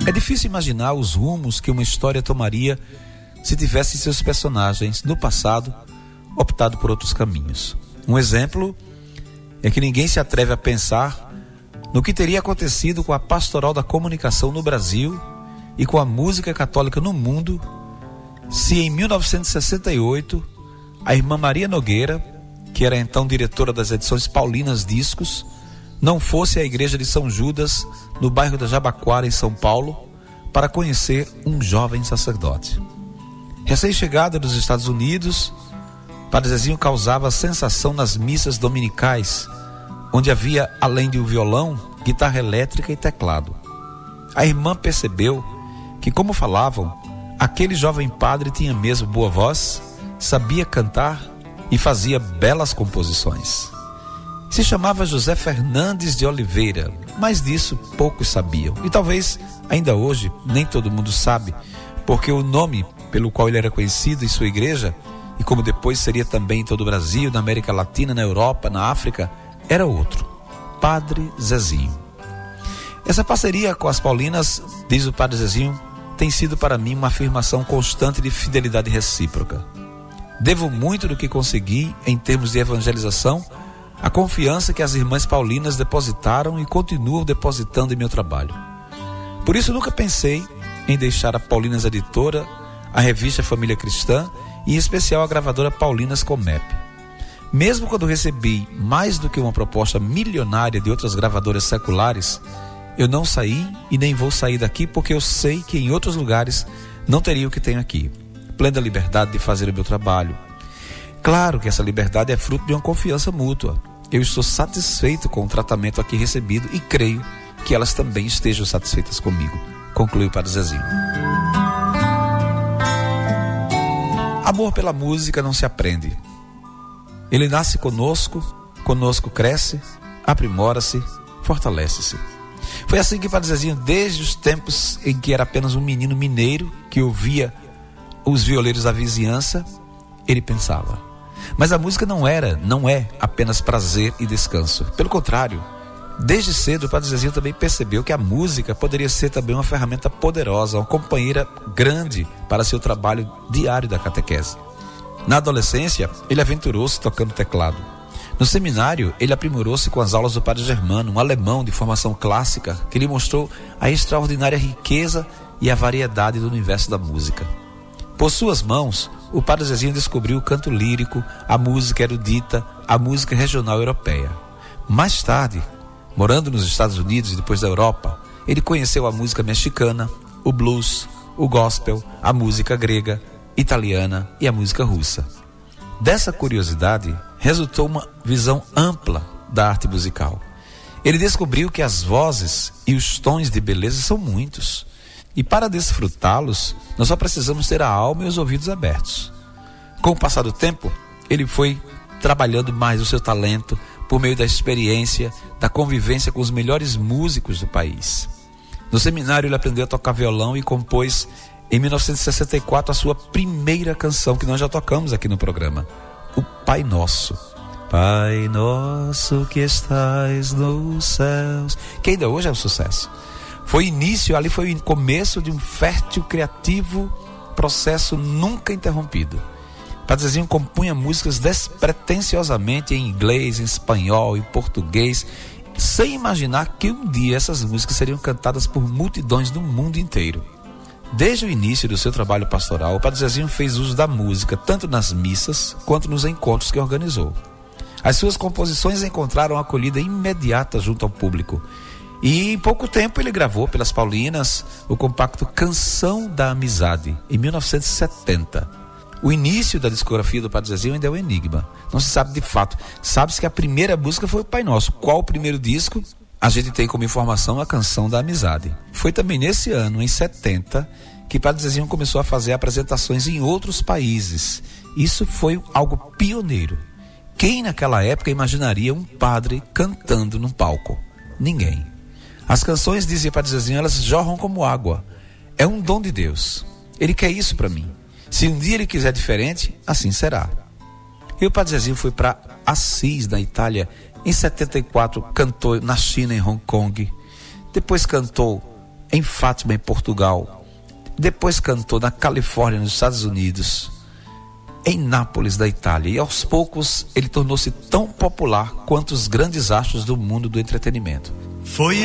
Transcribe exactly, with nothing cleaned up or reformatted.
É difícil imaginar os rumos que uma história tomaria se tivesse seus personagens, no passado, optado por outros caminhos. Um exemplo é que ninguém se atreve a pensar no que teria acontecido com a pastoral da comunicação no Brasil e com a música católica no mundo se em mil novecentos e sessenta e oito a irmã Maria Nogueira, que era então diretora das edições Paulinas Discos, não fosse à igreja de São Judas, no bairro da Jabaquara, em São Paulo, para conhecer um jovem sacerdote. Recém-chegada dos Estados Unidos, Padre Zezinho causava sensação nas missas dominicais, onde havia, além de um violão, guitarra elétrica e teclado. A irmã percebeu que, como falavam, aquele jovem padre tinha mesmo boa voz, sabia cantar e fazia belas composições. Se chamava José Fernandes de Oliveira, mas disso poucos sabiam. E talvez, ainda hoje, nem todo mundo sabe, porque o nome pelo qual ele era conhecido em sua igreja, e como depois seria também em todo o Brasil, na América Latina, na Europa, na África, era outro: Padre Zezinho. Essa parceria com as Paulinas, diz o Padre Zezinho, tem sido para mim uma afirmação constante de fidelidade recíproca. Devo muito do que consegui em termos de evangelização à confiança que as irmãs Paulinas depositaram e continuam depositando em meu trabalho. Por isso nunca pensei em deixar a Paulinas Editora, a revista Família Cristã e em especial a gravadora Paulinas Comep. Mesmo quando recebi mais do que uma proposta milionária de outras gravadoras seculares, eu não saí e nem vou sair daqui, porque eu sei que em outros lugares não teria o que tenho aqui: plena liberdade de fazer o meu trabalho. Claro que essa liberdade é fruto de uma confiança mútua. Eu estou satisfeito com o tratamento aqui recebido e creio que elas também estejam satisfeitas comigo, concluiu o Padre Zezinho. Amor pela música não se aprende. Ele nasce conosco, conosco cresce, aprimora-se, fortalece-se. Foi assim que o Padre Zezinho, desde os tempos em que era apenas um menino mineiro que ouvia os violeiros da vizinhança, ele pensava. Mas a música não era, não é apenas prazer e descanso. Pelo contrário, desde cedo o Padre Zezinho também percebeu que a música poderia ser também uma ferramenta poderosa, uma companheira grande para seu trabalho diário da catequese. Na adolescência, ele aventurou-se tocando teclado. No seminário, ele aprimorou-se com as aulas do Padre Germano, um alemão de formação clássica, que lhe mostrou a extraordinária riqueza e a variedade do universo da música. Por suas mãos, o Padre Zezinho descobriu o canto lírico, a música erudita, a música regional europeia. Mais tarde, morando nos Estados Unidos e depois da Europa, ele conheceu a música mexicana, o blues, o gospel, a música grega, italiana e a música russa. Dessa curiosidade, resultou uma visão ampla da arte musical. Ele descobriu que as vozes e os tons de beleza são muitos. E para desfrutá-los, nós só precisamos ter a alma e os ouvidos abertos. Com o passar do tempo, ele foi trabalhando mais o seu talento por meio da experiência, da convivência com os melhores músicos do país. No seminário, ele aprendeu a tocar violão e compôs, em mil novecentos e sessenta e quatro, a sua primeira canção, que nós já tocamos aqui no programa, o Pai Nosso. Pai Nosso que estais nos céus, que ainda hoje é um sucesso. Foi início, ali foi o começo de um fértil, criativo processo nunca interrompido. Padre Zezinho compunha músicas despretensiosamente em inglês, em espanhol, em português, sem imaginar que um dia essas músicas seriam cantadas por multidões do mundo inteiro. Desde o início do seu trabalho pastoral, o Padre Zezinho fez uso da música, tanto nas missas quanto nos encontros que organizou. As suas composições encontraram acolhida imediata junto ao público. E em pouco tempo ele gravou pelas Paulinas o compacto Canção da Amizade, em mil novecentos e setenta. O início da discografia do Padre Zezinho ainda é um enigma. Não se sabe de fato. Sabe-se que a primeira música foi o Pai Nosso. Qual o primeiro disco? A gente tem como informação a Canção da Amizade. Foi também nesse ano, em setenta, que Padre Zezinho começou a fazer apresentações em outros países. Isso foi algo pioneiro. Quem naquela época imaginaria um padre cantando num palco? Ninguém. As canções, dizia Padre Zezinho, elas jorram como água. É um dom de Deus. Ele quer isso para mim. Se um dia ele quiser diferente, assim será. E o Padre Zezinho foi para Assis, na Itália. Em setenta e quatro, cantou na China, em Hong Kong. Depois cantou em Fátima, em Portugal. Depois cantou na Califórnia, nos Estados Unidos, em Nápoles, da Itália. E aos poucos ele tornou-se tão popular quanto os grandes astros do mundo do entretenimento. Foi